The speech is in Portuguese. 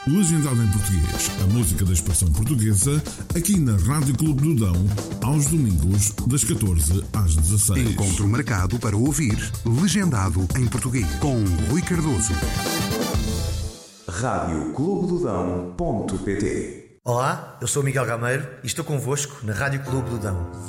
legendado em português, a música da expressão portuguesa, aqui na Rádio Clube do Dão, aos domingos, das 14 às 16. Encontro marcado para ouvir, legendado em português, com Rui Cardoso. radioclubedodão.pt. Olá, eu sou o Miguel Gameiro e estou convosco na Rádio Clube do Dão.